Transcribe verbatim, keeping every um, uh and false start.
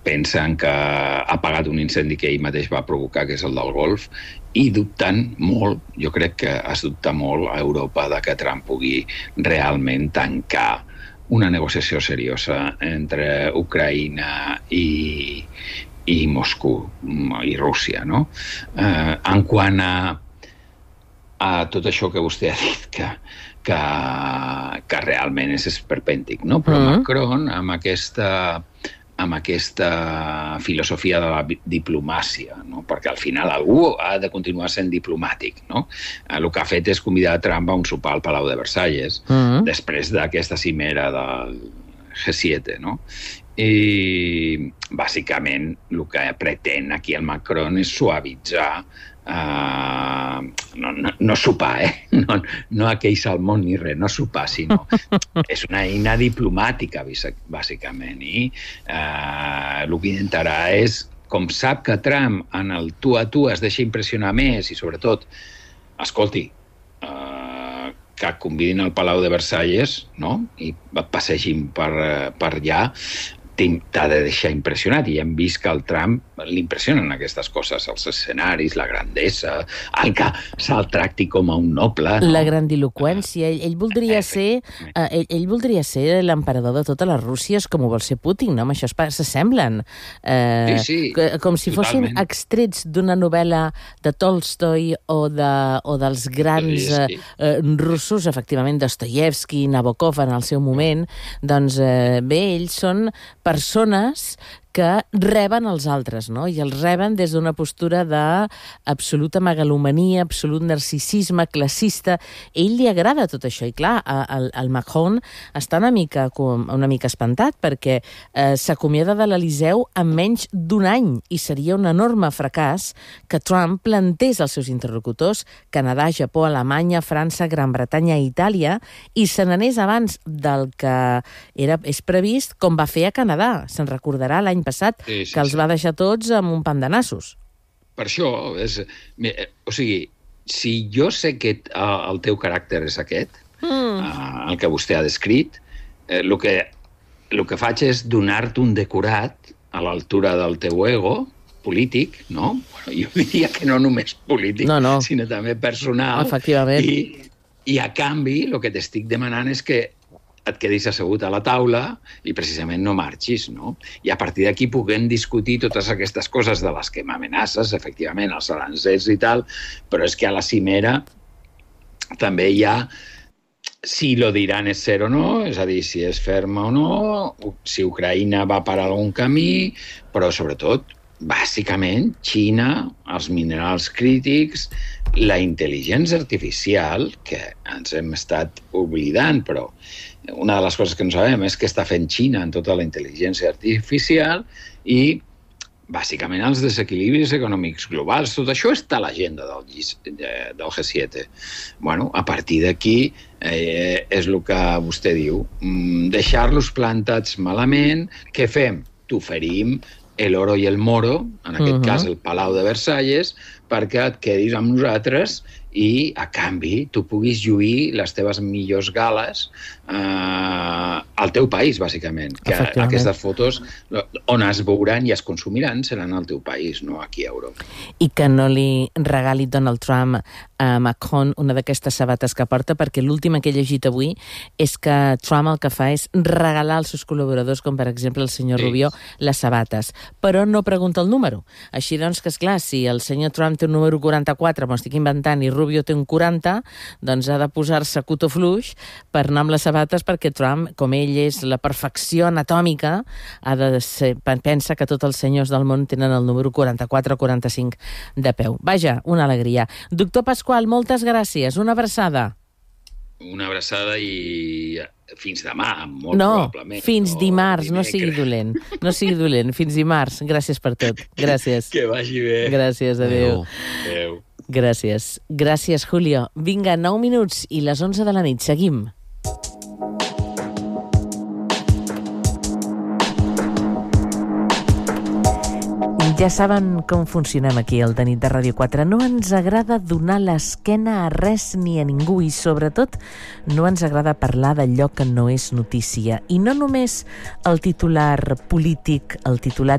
pensen que ha apagat un incendi que ell mateix va provocar, que és el del Golf, i dubten molt, jo crec que es dubta molt a Europa de que Trump pugui realment tancar una negociació seriosa entre Ucraïna i, i Moscou i Rússia, no? Eh, en quant a, a tot això que vostè ha dit, que, que, que realment és esperpèntic, no? Però mm. Macron, amb aquesta, amb aquesta filosofia de la diplomàcia, no? Perquè al final algú ha de continuar sent diplomàtic, no? El que ha fet és convidar Trump a un sopar al Palau de Versalles, mm. després d'aquesta cimera del G siete, no? I bàsicament el que pretén aquí el Macron és suavitzar, uh, no, no, no sopar, eh? no, no aquell salmó ni res, no sopar, sinó és una eina diplomàtica, bàsicament, i uh, el que intentarà és, com sap que Trump en el tu a tu es deixa impressionar més i sobretot, escolti, uh, que convidin al Palau de Versalles, no? I passegin per, per allà, t'ha de deixar impressionat, i hem vist que el Trump l'impressionen aquestes coses, els escenaris, la grandesa, el que se'l tracti com a un noble. No? La grandiloqüència. Ell, ell voldria ser uh, ell, ell voldria ser l'emperador de totes les Rússies, com ho vol ser Putin, no? Amb això s'assemblen. Uh, sí, sí, com si fossin totalment extrets d'una novel·la de Tolstoi o, de, o dels grans uh, uh, russos, efectivament, Dostoievski, Nabokov en el seu moment. Doncs uh, bé, ells són persones que reben els altres, no? I els reben des d'una postura d'absoluta megalomania, absolut narcisisme, classista. A ell li agrada tot això. I clar, el, el Macron està una mica, una mica espantat perquè eh, s'acomiada de l'Eliseu en menys d'un any i seria un enorme fracàs que Trump plantés als seus interlocutors Canadà, Japó, Alemanya, França, Gran Bretanya i Itàlia i se n'anés abans del que era, és previst, com va fer a Canadà. Se'n recordarà l'any passat, sí, sí, que els va deixar tots amb un pam de nassos. Per això, és, o sigui, si jo sé que el teu caràcter és aquest, mm. el que vostè ha descrit, el que, el que faig és donar-te un decorat a l'altura del teu ego polític, no? Bueno, jo diria que no només polític, no, no. sinó també personal. Efectivament. I, i a canvi, el que t'estic demanant és que et quedis assegut a la taula i precisament no marxis, no? I a partir d'aquí puguem discutir totes aquestes coses de les que m'amenaces, efectivament, els arancels i tal, però és que a la cimera també hi ha si lo d'Iran és ser o no, és a dir, si és ferma o no, si Ucraïna va per algun camí, però sobretot, bàsicament, Xina, els minerals crítics, la intel·ligència artificial, que ens hem estat oblidant, però una de les coses que no sabem és què està fent Xina en tota la intel·ligència artificial i, bàsicament, els desequilibris econòmics globals. Tot això està a l'agenda del, del G siete. Bueno, a partir d'aquí eh, és el que vostè diu. Deixar-los plantats malament, què fem? T'oferim el oro i el moro, en aquest uh-huh. cas el Palau de Versalles, perquè et quedis amb nosaltres i, a canvi, tu puguis lluir les teves millors gales eh, al teu país, bàsicament. Que aquestes fotos, on es veuran i es consumiran, seran al teu país, no aquí a Europa. I que no li regali Donald Trump a Macron una d'aquestes sabates que porta, perquè l'última que he llegit avui és que Trump el que fa és regalar als seus col·laboradors, com per exemple el senyor sí. Rubio, les sabates, però no pregunta el número. Així doncs que, esclar, si el senyor Trump té un número quaranta-quatre, m'ho estic inventant, i Rubio té un quaranta, doncs ha de posar-se cotó fluix per anar amb les sabates, perquè Trump, com ell és la perfecció anatòmica, ha de ser, pensa que tots els senyors del món tenen el número quaranta-quatre o quaranta-cinc de peu. Vaja, una alegria. Doctor Pasqual, moltes gràcies. Una abraçada. Una abraçada i fins demà, molt no, probablement. Fins no, dimarts, no sigui dolent. No sigui dolent, fins dimarts. Gràcies per tot. Gràcies. Que vagi bé. Gràcies, adéu. Adéu. Gràcies. Gràcies, Julio. Vinga, nou minuts i les onze de la nit. Seguim. Ja saben com funcionem aquí al de nit de Ràdio quatre. No ens agrada donar l'esquena a res ni a ningú i, sobretot, no ens agrada parlar d'allò que no és notícia. I no només el titular polític, el titular